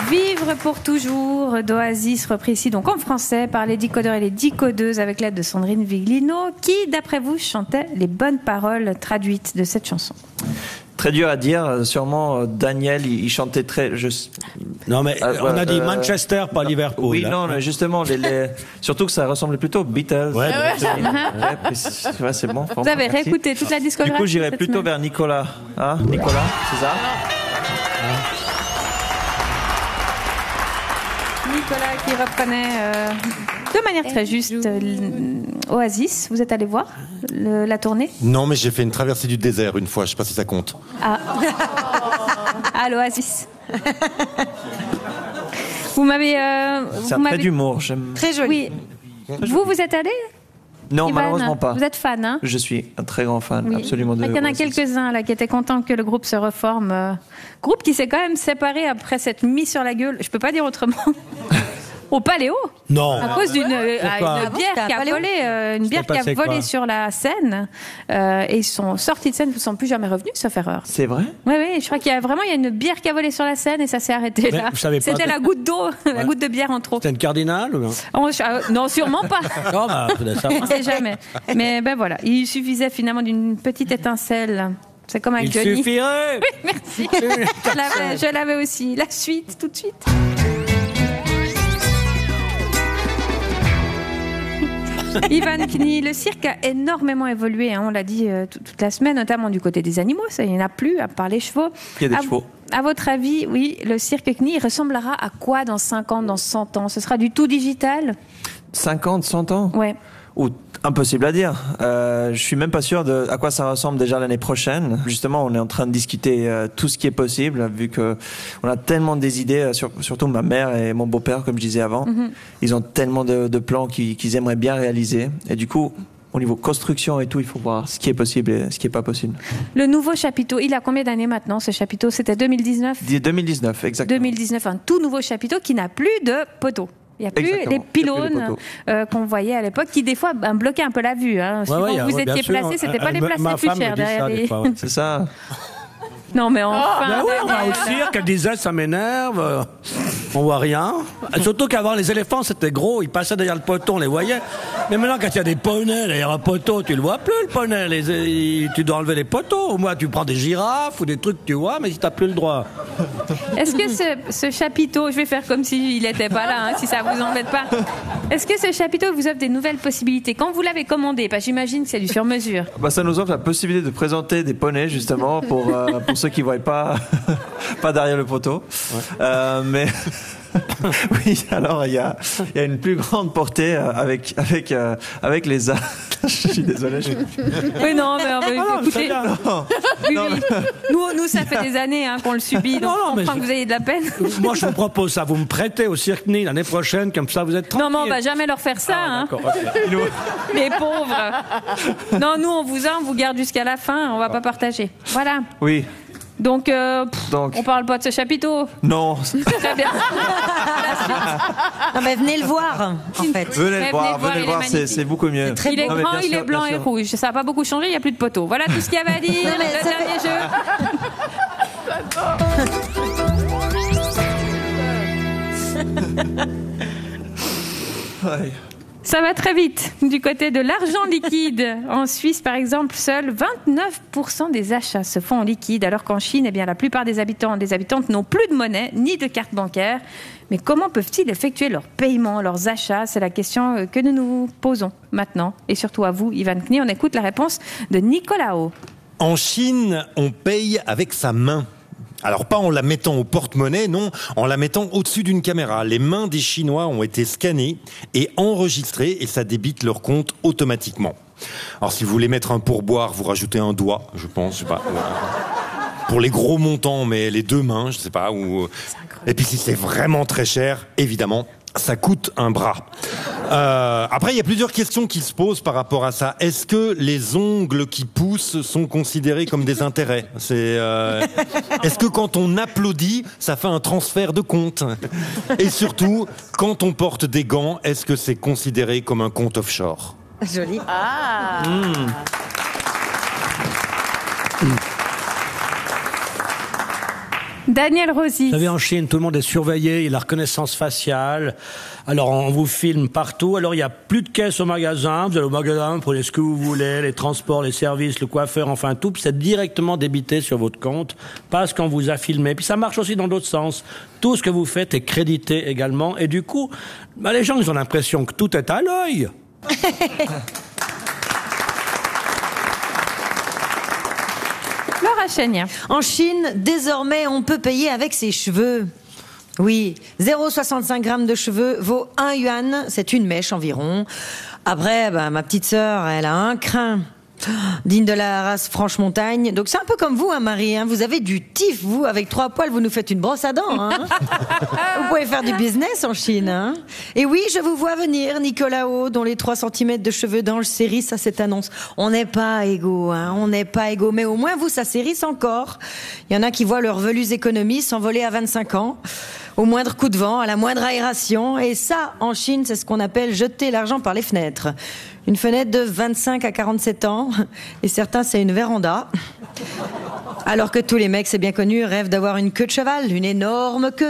Vivre pour toujours d'Oasis, repris ici donc en français par les décodeurs et les décodeuses avec l'aide de Sandrine Viglino, qui, d'après vous, chantait les bonnes paroles traduites de cette chanson. Très dur à dire, sûrement Daniel, il chantait très... Non mais on a dit Manchester, pas Liverpool. Oui, non, mais justement, surtout que ça ressemblait plutôt aux Beatles. Ouais, c'est bon. Vous avez réécouté toute la discographie. Du coup, j'irais plutôt vers Nicolas. Hein, Nicolas, c'est ça? Nicolas qui reprenait de manière très juste Oasis. Vous êtes allé voir la tournée? Non, mais j'ai fait une traversée du désert une fois, je sais pas si ça compte. À l'Oasis. Vous m'avez... c'est un trait d'humour, j'aime. Très joli. Oui. Vous êtes allé? Non, Ivan, malheureusement pas. Vous êtes fan, hein? Je suis un très grand fan, oui. Absolument. Il y en a quelques-uns là qui étaient contents que le groupe se reforme. Groupe qui s'est quand même séparé après s'être mis sur la gueule. Je peux pas dire autrement. Au Paléo. Non. À cause d'une bière qui a volé, une bière qui a volé sur la scène. Et ils sont sortis de scène, ils ne sont plus jamais revenus, sauf erreur. C'est vrai? Oui, je crois qu'il y a une bière qui a volé sur la scène et ça s'est arrêté là. C'était la goutte d'eau, la goutte de bière en trop. C'était une cardinale ou non? Non, sûrement pas. Non, on ne sait jamais. Mais ben voilà, il suffisait finalement d'une petite étincelle. C'est comme avec Johnny. Il suffirait. Oui, merci. Je l'avais aussi. La suite, tout de suite. Ivan Knie, le cirque a énormément évolué, hein, on l'a dit toute la semaine, notamment du côté des animaux, ça il n'y en a plus, à part les chevaux. Il y a des chevaux. À votre avis, oui, le cirque Knie ressemblera à quoi dans 50, dans 100 ans? Ce sera du tout digital? 50, 100 ans? Ouais. Ou impossible à dire. Je suis même pas sûr à quoi ça ressemble déjà l'année prochaine. Justement, on est en train de discuter tout ce qui est possible, vu que on a tellement des idées, surtout ma mère et mon beau-père, comme je disais avant. Mm-hmm. Ils ont tellement de plans qu'ils aimeraient bien réaliser. Et du coup, au niveau construction et tout, il faut voir ce qui est possible et ce qui est pas possible. Le nouveau chapiteau, il a combien d'années maintenant, ce chapiteau? C'était 2019? 2019, exactement. 2019, un tout nouveau chapiteau qui n'a plus de poteaux. Il n'y a plus les pylônes qu'on voyait à l'époque, qui des fois bloquaient un peu la vue. Hein. Suivant où vous étiez placé, c'était pas les places les plus chères derrière les... C'est ça. Non, mais enfin... Ben oui, on va au cirque, elle disait, ça m'énerve, on voit rien. Surtout qu'avant, les éléphants, c'était gros, ils passaient derrière le poteau, on les voyait. Mais maintenant, quand il y a des poneys derrière un poteau, tu le vois plus, le poney. Tu dois enlever les poteaux. Au moins, tu prends des girafes ou des trucs, tu vois, mais si t'as plus le droit. Est-ce que ce chapiteau, je vais faire comme s'il n'était pas là, hein, si ça vous embête pas. Est-ce que ce chapiteau vous offre des nouvelles possibilités? Quand vous l'avez commandé, parce que j'imagine que c'est du sur-mesure. Ça nous offre la possibilité de présenter des poneys, justement, pour ceux qui ne voient pas, pas derrière le poteau. Ouais. Mais oui, alors il y a une plus grande portée avec les arbres. Je suis désolé. Oui, non, mais écoutez, nous, ça fait des années qu'on le subit, donc je comprends que vous ayez de la peine. Moi, je vous propose ça, vous me prêtez au Cirque Knie l'année prochaine, comme ça vous êtes tranquille. Non, mais on va jamais leur faire ça, okay. Les pauvres. Non, nous, on vous garde jusqu'à la fin, on va pas partager. Voilà. Oui. Donc, on parle pas de ce chapiteau. Non. Très bien. Non, mais venez le voir, en fait. Venez le voir, c'est beaucoup mieux. Il est grand, il est blanc et rouge. Ça n'a pas beaucoup changé, il n'y a plus de poteaux. Voilà tout ce qu'il y avait à dire. Le dernier jeu. Ouais. Ça va très vite. Du côté de l'argent liquide, en Suisse par exemple, seuls 29% des achats se font en liquide, alors qu'en Chine, la plupart des habitants et des habitantes n'ont plus de monnaie ni de carte bancaire. Mais comment peuvent-ils effectuer leurs paiements, leurs achats? C'est la question que nous nous posons maintenant. Et surtout à vous, Ivan Knie, on écoute la réponse de Nicolas O. En Chine, on paye avec sa main. Alors pas en la mettant au porte-monnaie, non, en la mettant au-dessus d'une caméra. Les mains des Chinois ont été scannées et enregistrées et ça débite leur compte automatiquement. Alors si vous voulez mettre un pourboire, vous rajoutez un doigt, je pense, je sais pas. Pour les gros montants, mais les deux mains, je sais pas. Et puis si c'est vraiment très cher, évidemment, ça coûte un bras. Après, il y a plusieurs questions qui se posent par rapport à ça. Est-ce que les ongles qui poussent sont considérés comme des intérêts? Est-ce que quand on applaudit, ça fait un transfert de compte? Et surtout, quand on porte des gants, est-ce que c'est considéré comme un compte offshore? Joli. Ah. Daniel Rossi. Vous savez, en Chine, tout le monde est surveillé, il y a la reconnaissance faciale. Alors, on vous filme partout. Alors, il n'y a plus de caisse au magasin. Vous allez au magasin, vous prenez ce que vous voulez, les transports, les services, le coiffeur, enfin tout. Puis c'est directement débité sur votre compte, parce qu'on vous a filmé. Puis ça marche aussi dans l'autre sens. Tout ce que vous faites est crédité également. Et du coup, les gens, ils ont l'impression que tout est à l'œil. Laura Chénier. En Chine, désormais, on peut payer avec ses cheveux. Oui, 0,65 grammes de cheveux vaut 1 yuan, c'est une mèche environ. Après, ma petite sœur, elle a un crin digne de la race Franche-Montagne. Donc c'est un peu comme vous, hein, Marie. Hein. Vous avez du tif, vous. Avec 3 poils, vous nous faites une brosse à dents. Hein. Vous pouvez faire du business en Chine. Hein. Et oui, je vous vois venir, Nicolas O, dont les 3 cm de cheveux d'ange s'hérissent à cette annonce. On n'est pas égaux, hein. On n'est pas égaux. Mais au moins, vous, ça s'hérisse encore. Il y en a qui voient leur velues économie s'envoler à 25 ans. Au moindre coup de vent, à la moindre aération. Et ça, en Chine, c'est ce qu'on appelle jeter l'argent par les fenêtres. Une fenêtre de 25 à 47 ans, et certains, c'est une véranda. Alors que tous les mecs, c'est bien connu, rêvent d'avoir une queue de cheval, une énorme queue.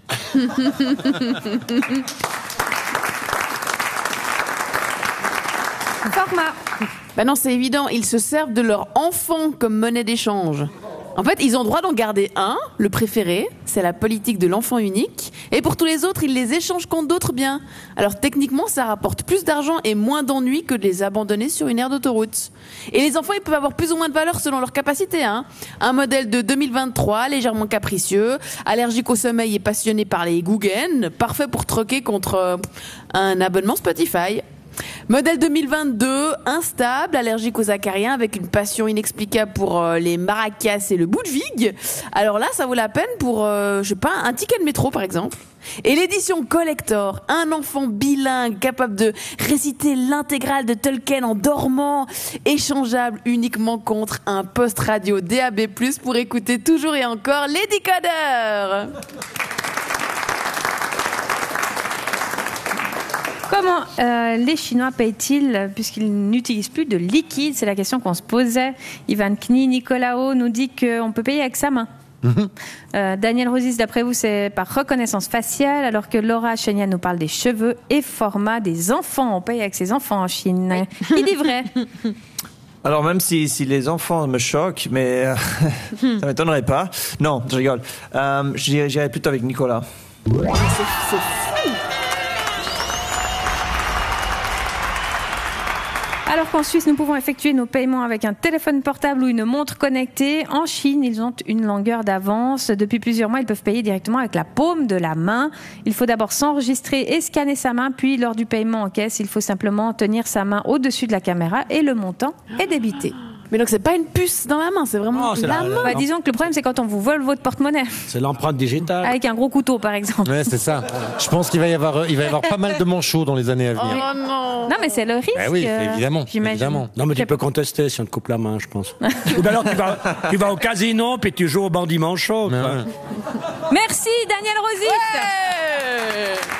Format. Non, c'est évident, ils se servent de leur enfant comme monnaie d'échange. En fait, ils ont droit d'en garder un, le préféré, c'est la politique de l'enfant unique, et pour tous les autres, ils les échangent contre d'autres biens. Alors techniquement, ça rapporte plus d'argent et moins d'ennuis que de les abandonner sur une aire d'autoroute. Et les enfants, ils peuvent avoir plus ou moins de valeur selon leur capacité. Hein. Un modèle de 2023, légèrement capricieux, allergique au sommeil et passionné par les Guggen, parfait pour troquer contre un abonnement Spotify. Modèle 2022, instable, allergique aux acariens, avec une passion inexplicable pour les maracas et le bout de vigue. Alors là, ça vaut la peine pour, un ticket de métro, par exemple. Et l'édition collector, un enfant bilingue capable de réciter l'intégrale de Tolkien en dormant, échangeable uniquement contre un poste radio DAB+, pour écouter toujours et encore les décodeurs. Comment les Chinois payent-ils puisqu'ils n'utilisent plus de liquide? C'est la question qu'on se posait. Ivan Kni, Nicolas O nous dit qu'on peut payer avec sa main. Daniel Rosis, d'après vous, c'est par reconnaissance faciale, alors que Laura Chénier nous parle des cheveux et format des enfants. On paye avec ses enfants en Chine. Il est vrai. Alors même si les enfants me choquent, mais ça m'étonnerait pas. Non, je rigole. J'irais plutôt avec Nicolas. C'est fou. Alors qu'en Suisse, nous pouvons effectuer nos paiements avec un téléphone portable ou une montre connectée. En Chine, ils ont une longueur d'avance. Depuis plusieurs mois, ils peuvent payer directement avec la paume de la main. Il faut d'abord s'enregistrer et scanner sa main, puis lors du paiement en caisse, il faut simplement tenir sa main au-dessus de la caméra et le montant est débité. Mais donc c'est pas une puce dans la main, c'est vraiment la main. Disons que le problème, c'est quand on vous vole votre porte-monnaie. C'est l'empreinte digitale. Avec un gros couteau, par exemple. Ouais, c'est ça. Je pense qu'il va y avoir pas mal de manchots dans les années à venir. Oh non. Non, mais c'est le risque. Oui, évidemment. Non, mais tu peux contester si on te coupe la main, je pense. Ou bien alors tu vas au casino puis tu joues au bandit manchot. Merci, Daniel Rosis. Ouais.